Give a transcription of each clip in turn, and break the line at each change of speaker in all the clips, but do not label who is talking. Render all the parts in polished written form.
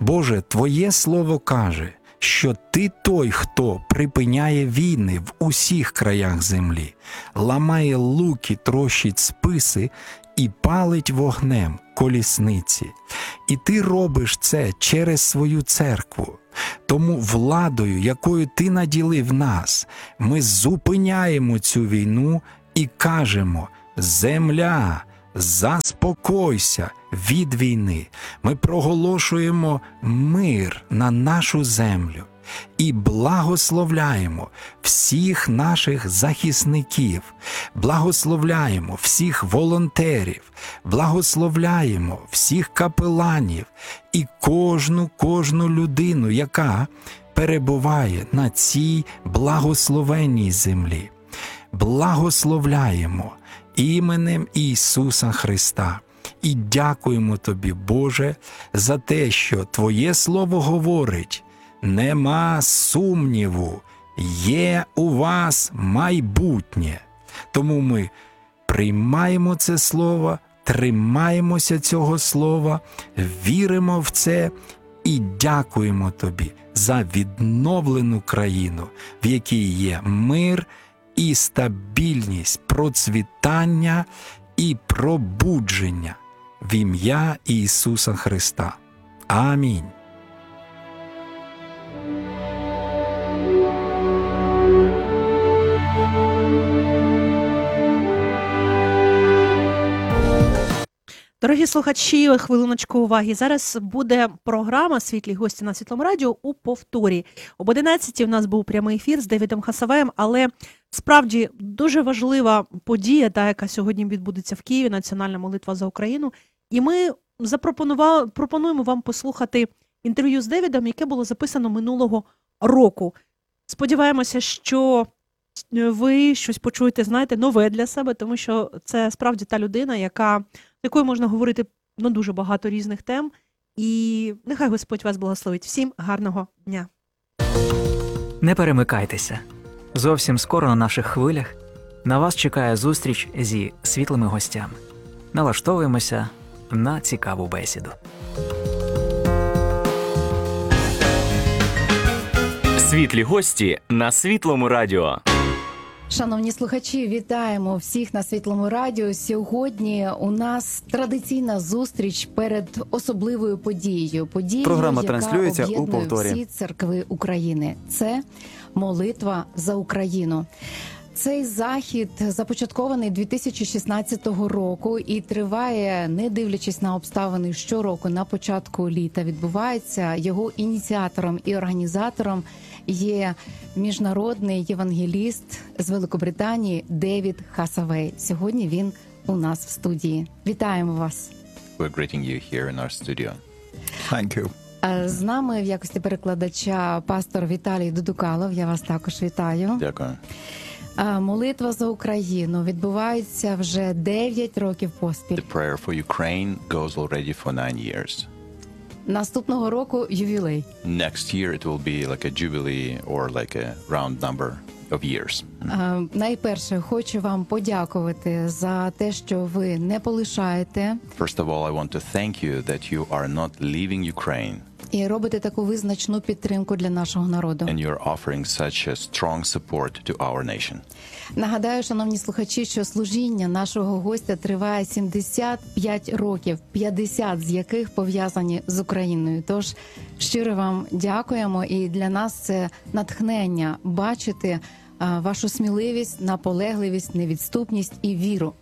Боже, Твоє слово каже, що Ти той, хто припиняє війни в усіх краях землі, ламає луки, трощить списи і палить вогнем колісниці. І Ти робиш це через свою церкву. Тому владою, якою Ти наділив нас, ми зупиняємо цю війну і кажемо: земля, заспокойся від війни. Ми проголошуємо мир на нашу землю і благословляємо всіх наших захисників, благословляємо всіх волонтерів, благословляємо всіх капеланів і кожну людину, яка перебуває на цій благословенній землі. Благословляємо іменем Ісуса Христа. І дякуємо Тобі, Боже, за те, що Твоє Слово говорить: нема сумніву, є у вас майбутнє. Тому ми приймаємо це Слово, тримаємося цього Слова, віримо в це і дякуємо Тобі за відновлену країну, в якій є мир і стабільність, процвітання і пробудження в ім'я Ісуса Христа. Амінь.
Дорогі слухачі, хвилиночку уваги. Зараз буде програма «Світлі гості» на Світлому радіо у повторі. Об 11-й у нас був прямий ефір з Девідом Хасавеєм, але справді дуже важлива подія, яка сьогодні відбудеться в Києві, національна молитва за Україну. І ми пропонуємо вам послухати інтерв'ю з Девідом, яке було записано минулого року. Сподіваємося, що ви щось почуєте, знаєте, нове для себе, тому що це справді та людина, з якою можна говорити на дуже багато різних тем. І нехай Господь вас благословить. Всім гарного дня.
Не перемикайтеся. Зовсім скоро на наших хвилях на вас чекає зустріч зі світлими гостями. Налаштовуємося на цікаву бесіду.
Світлі гості на Світлому радіо.
Шановні слухачі, вітаємо всіх на Світлому радіо. Сьогодні у нас традиційна зустріч перед особливою подією.
Програма
яка
транслюється у
об'єднує
повторі.
всі церкви України. Це молитва за Україну. Цей захід започаткований 2016 року і триває, не дивлячись на обставини, щороку на початку літа відбувається. Його ініціатором і організатором є міжнародний євангеліст з Великобританії Девід Хасавей. Сьогодні він у нас в студії. Вітаємо вас.
We're greeting you here in our studio.
Thank you.
З нами в якості перекладача пастор Віталій Дудукалов. Я вас також вітаю.
Дякую.
Молитва за Україну відбувається вже 9 років поспіль.
The prayer for Ukraine goes already for 9 years.
Наступного року ювілей.
Next year it will be like a jubilee or like a round number of years.
Найперше, хочу вам подякувати за те, що ви не полишаєте.
First of all, I want to thank you that you are not leaving Ukraine.
І робите таку визначну підтримку для нашого народу.
And you're offering such a strong support to our nation.
Нагадаю, шановні слухачі, що служіння нашого гостя триває 75 років, 50 з яких пов'язані з Україною. Тож щиро вам дякуємо, і для нас це натхнення бачити вашу сміливість, наполегливість, невідступність і віру.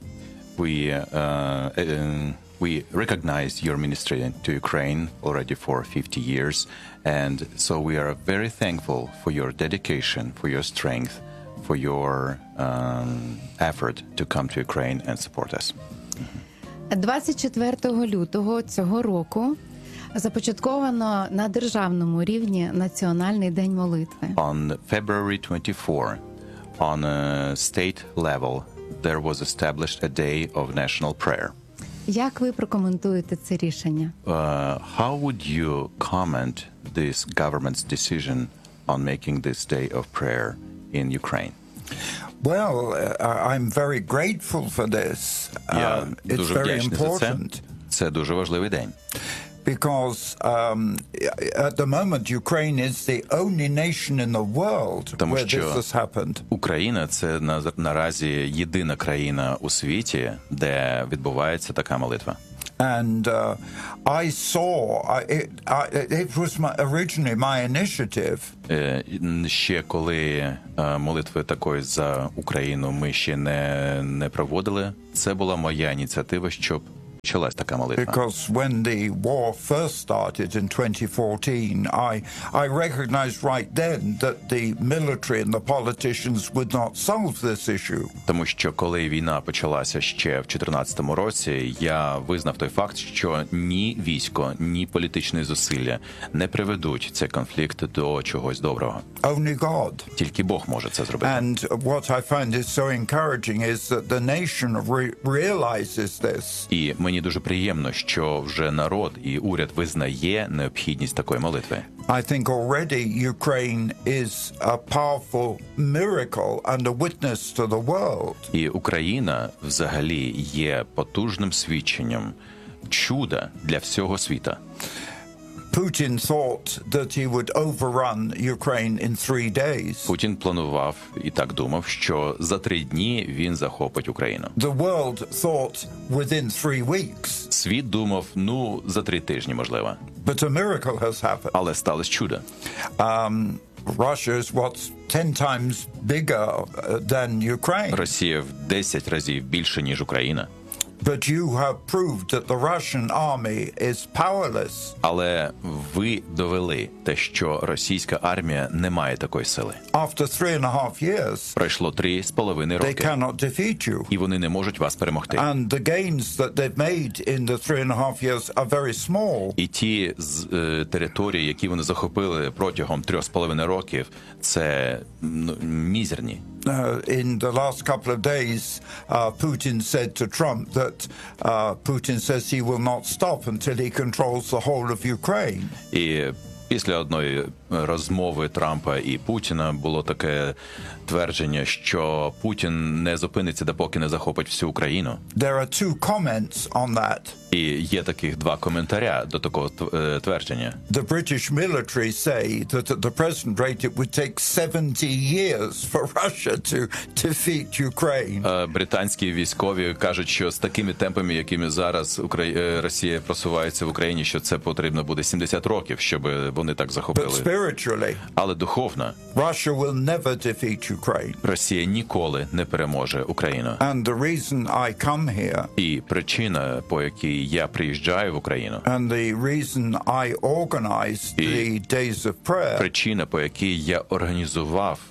We recognize your ministry to Ukraine already for 50 years, and so we are very thankful for your dedication, for your strength, for your effort to come to Ukraine and support us.
24 лютого цього року започатковано на державному рівні Національний день молитви.
On February 24, on a state level, there was established a day of national prayer.
Як ви прокоментуєте це рішення?
How would you comment this government's decision on making this day of prayer in Ukraine?
Well, I'm very grateful for this.
Я
It's
дуже
very
вдячний за це.
important.
Це дуже важливий день.
because at the moment Ukraine is the only nation in the world
Тому
where this
що
has happened.
Україна – це наразі єдина країна у світі, де відбувається така молитва.
And I saw it was originally my initiative.
Ще коли молитви такої за Україну ми ще не проводили, це була моя ініціатива, щоб почалась така молитва.
Because when the war first started in 2014, I recognized right then that the military and the politicians would not solve this issue.
Тому що коли війна почалася ще в 2014 році, я визнав той факт, що ні військо, ні політичні зусилля не приведуть цей конфлікт до чогось доброго.
Only God.
Тільки Бог може це зробити.
And what I find is so encouraging is that the nation realizes this.
І мені дуже приємно, що вже народ і уряд визнає необхідність такої молитви.
I think already Ukraine is a powerful miracle and a witness to the world.
І Україна взагалі є потужним свідченням чуда для всього світа.
Putin thought that he would overrun Ukraine in 3 days.
Путін планував і так думав, що за 3 дні він захопить Україну.
The world thought within 3 weeks.
Світ думав, за 3 тижні, можливо.
But a miracle has happened.
Але сталося чудо.
Russia is what's 10 times bigger than Ukraine.
Росія в 10 разів більше, ніж Україна.
But you have proved that the Russian army is powerless.
Але ви довели те, що російська армія не має такої сили.
After 3.5 years,
Пройшло 3,5
they
роки,
cannot defeat you.
і вони не можуть вас перемогти.
And the gains that they've made in the 3.5 years are very small.
І ті території, які вони захопили протягом 3,5 років, це мізерні.
In the last couple of days, Putin said to Trump that Putin says he will not stop until he controls the whole of Ukraine.
І після одної розмови Трампа і Путіна було таке твердження, що Путін не зупиниться, допоки не захопить всю Україну.
There are 2 comments on that.
І є таких 2 коментаря до такого твердження.
The British military say that at the present rate it would take 70 years for Russia to defeat Ukraine.
Британські військові кажуть, що з такими темпами, якими зараз Росія просувається в Україні, що це потрібно буде 70 років, щоб вони так
But
захопили.
spiritually,
Але духовно
Russia will never defeat Ukraine.
Росія ніколи не переможе Україну.
And the reason I come here,
І причина, по якій я приїжджаю в Україну,
and the reason I organized the Days of Prayer,
причина, по якій я організував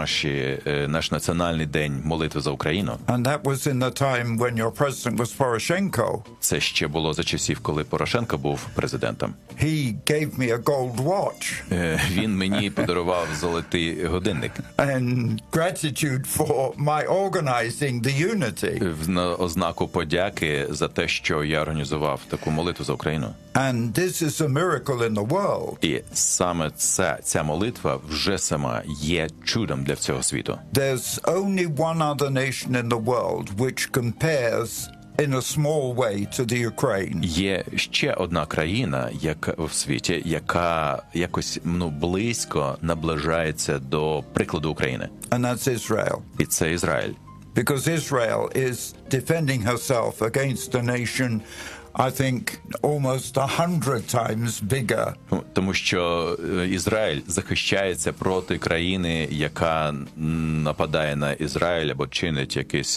наш національний день молитви за Україну,
and that was in the time when your president was Poroshenko.
це ще було за часів, коли Порошенко був президентом.
He gave me a gold watch
Він мені подарував золотий годинник
and gratitude for my organizing the unity.
на ознаку подяки за те, що я організував таку молитву за Україну.
And this is a miracle in the world.
І саме ця молитва вже сама є чудом для всього світу.
There's only one other nation in the world which compares in a small way to the Ukraine.
Є ще одна країна, яка в світі, яка якось близько наближається до прикладу України.
And that's Israel.
І це Ізраїль.
Because Israel is defending herself against a nation, I think, almost 100 times bigger.
Тому що Ізраїль захищається проти країни, яка нападає на Ізраїль або чинить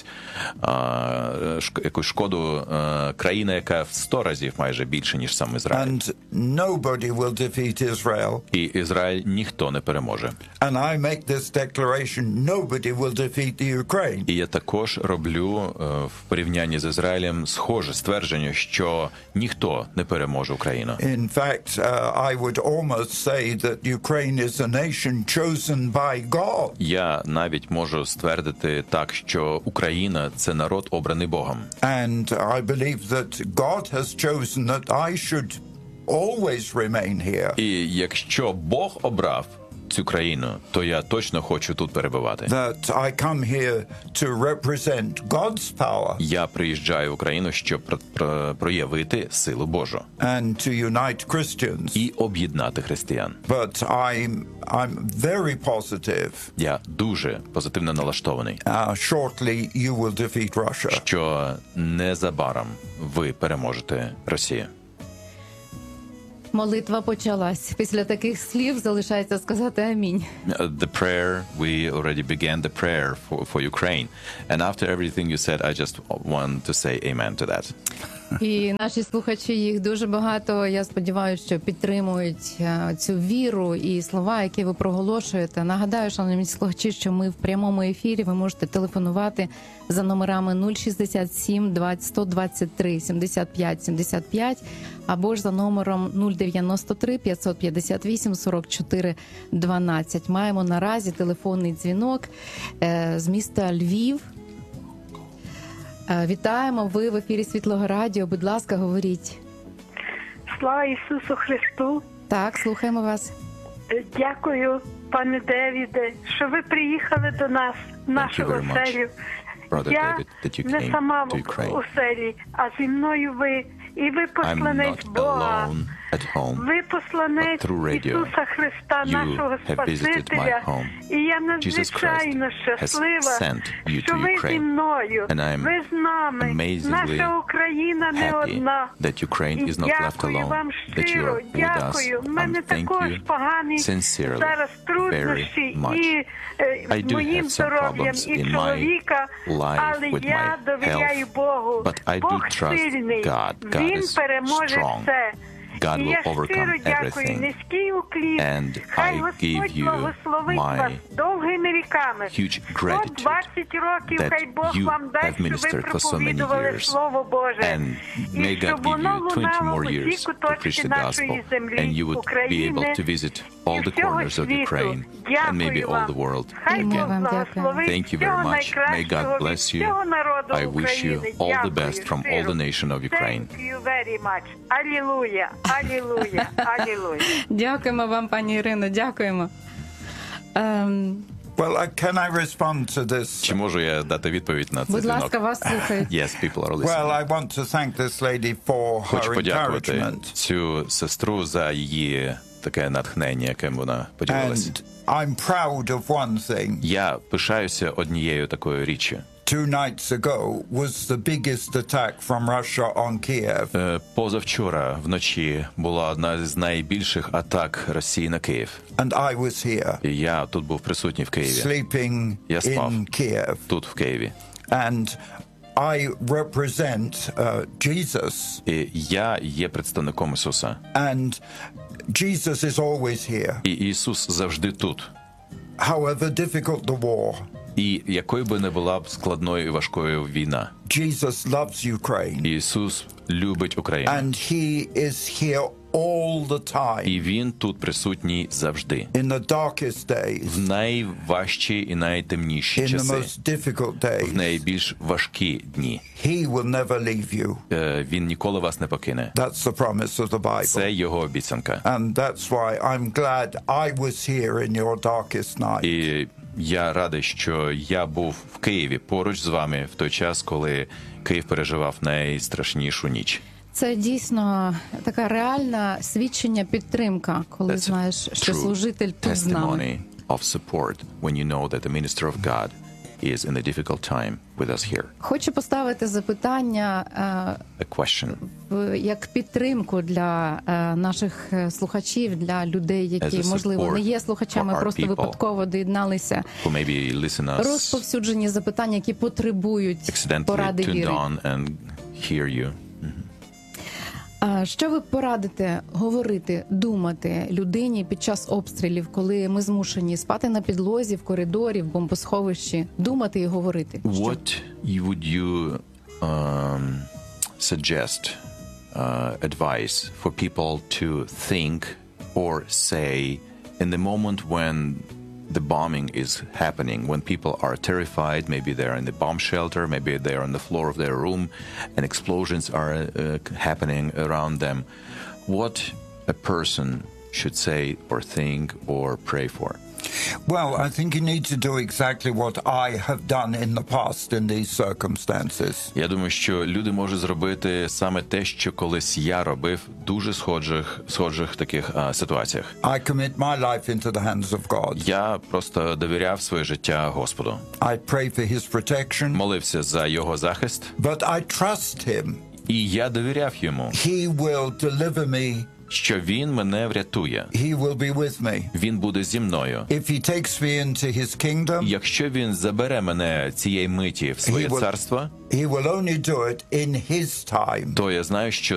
якусь шкоду, країна, яка в 100 разів майже більше, ніж сам Ізраїль.
And nobody will defeat Israel.
І Ізраїль ніхто не переможе.
And I make this declaration, nobody will defeat the Ukraine.
І я також роблю в порівнянні з Ізраїлем схоже ствердження, що ніхто не переможе Україну.
In fact, I would almost say that Ukraine is a nation chosen by God.
Я навіть можу ствердити так, що Україна – це народ, обраний Богом.
And I believe that God has chosen that I should always remain here.
І якщо Бог обрав цю країну, то я точно хочу тут перебувати.
That I come here to represent God's power
Я приїжджаю в Україну, щоб проявити силу Божу
and to unite Christians.
і об'єднати християн.
But I'm very positive.
Я дуже позитивно налаштований,
Shortly you will defeat Russia.
що незабаром ви переможете Росію.
Молитва почалась. Після таких слів залишається сказати амінь.
The prayer, we already began the prayer for Ukraine. And after everything you said, I just want to say amen to that.
І наші слухачі, їх дуже багато, я сподіваюся, що підтримують цю віру і слова, які ви проголошуєте. Нагадаю, шановні слухачі, що ми в прямому ефірі, ви можете телефонувати за номерами 067 123 75 75 або ж за номером 093 558 44 12. Маємо наразі телефонний дзвінок з міста Львів. Вітаємо, ви в ефірі Світлого Радіо. Будь ласка, говоріть.
Слава Ісусу Христу!
Так, слухаємо вас.
Дякую, пане Девіде, що ви приїхали до нас, в нашу
very much,
оселю.
Brother
Я
David, that you
не
came
сама
to
в
Ukraine.
оселі, а зі мною ви. І ви
I'm
посланець
not
Бога.
alone at home.
Ви посланець
but through radio,
Ісуса Христа,
you
нашого
have visited
Спасителя.
my home.
І я
Jesus
надзвичайно
Christ has
щаслива,
sent you
що
to
ви зі
Ukraine.
мною,
And I'm
ви з нами.
amazingly
Наша Україна не
happy
одна.
that Ukraine
І
is not left
дякую
alone,
вам
that you
щиро,
are with us.
дякую. У мене
Thank
також
you
погані
sincerely,
зараз труднощі
very much.
і
I do
моїм
have some
здоров'ям,
problems
і
in my
чоловіка,
life
але
with
я
my
довіряю
health,
Богу.
but I do
Бог
trust
сильний,
God. God
Він
is
переможе
strong.
все.
God
І
will
я
overcome
щиро дякую,
everything.
низький уклін.
And
Хай
I
Господь
give you
благословить
my
вас довгими віками.
huge gratitude
120 років,
that
хай Бог
you
вам дасть,
have
щоб ви
ministered for so many
проповідували
years.
Слово Боже.
And
І
may God
щоб
give
воно
you 20
лунало
more
в
years
усі
to preach
куточки
the
нашої
gospel,
землі,
and you would be
України
able to visit all the
всього
corners of
світу.
Ukraine and maybe
Дякую
all
вам.
the world
Хай
Ми
Бог
вам
благословить
Thank you very
всього
much. May God
найкращого
bless
від
you.
всього народу
I wish you
України.
all the
Дякую
best from all the
щиро.
nation of Ukraine.
Thank you very much. Алілуя, алілуя, алілуя.
Дякуємо вам, пані Ірино, дякуємо.
Well, can I respond to this?
Чи можу я дати відповідь на цей
Будь
дзвінок?
ласка, вас слухають.
Yes, people are listening.
Well, I want to thank this lady for
Хочу
her
подякувати
encouragement.
цю сестру за її таке натхнення, яким вона поділилася.
And I'm proud of one thing.
Я пишаюся однією такою річчю.
2 nights ago was the biggest attack from Russia on Kiev.
Позавчора вночі була одна з найбільших атак Росії на Київ.
And I was here,
І я тут був присутній в Києві,
sleeping
Я спав.
in Kiev.
тут в Києві.
And I represent Jesus.
І я є представником Ісуса.
And Jesus is always here.
І Ісус завжди тут.
However difficult the war,
І якою би не була б складною і важкою війна,
Jesus loves Ukraine.
Ісус любить Україну.
And he is here all the time.
І Він тут присутній завжди.
In the darkest
В
days,
найважчі і найтемніші
in the
часи,
most difficult
в
days,
найбільш важкі дні.
he will never leave you.
Він ніколи вас не покине.
That's the promise of the Bible.
Це Його обіцянка.
And that's why I'm glad I was here in your darkest night.
І я радий, що я був в Києві поруч з вами в той час, коли Київ переживав найстрашнішу ніч.
Це дійсно така реальна свідчення, підтримка, коли
That's
знаєш, що
true
служитель тут з нами.
testimony of support when you know that the minister of God is in a difficult time with us here.
Хочу поставити запитання
A question.
як підтримку для наших слухачів, для людей, які,
As a
можливо, не є
support
слухачами,
for our
просто
people.
випадково доєдналися.
Who maybe listen us
Розповсюджені запитання, які потребують
accidentally
поради
tuned
віри.
on and hear you.
Що ви порадите говорити, думати людині під час обстрілів, коли ми змушені спати на підлозі, в коридорі, в бомбосховищі, думати і говорити?
What would you suggest advice for people to think or say in the moment when the bombing is happening, when people are terrified, maybe they're in the bomb shelter, maybe they're on the floor of their room and explosions are happening around them. What a person should say or think or pray for?
Well, I think you need to do exactly what I have done in the past in these circumstances.
Я думаю, що люди можуть зробити саме те, що колись я робив в дуже схожих таких ситуаціях.
I commit my life into the hands of God.
Я просто довіряв своє життя Господу.
I pray for his protection,
Молився за його захист,
but I trust him.
і я довіряв йому,
He will deliver me.
що він мене врятує.
He will be with me.
Він буде зі мною.
If he takes me into his kingdom,
Якщо він забере мене цієї миті в своє
He will-
царство,
he will only do it in his time.
то я знаю, що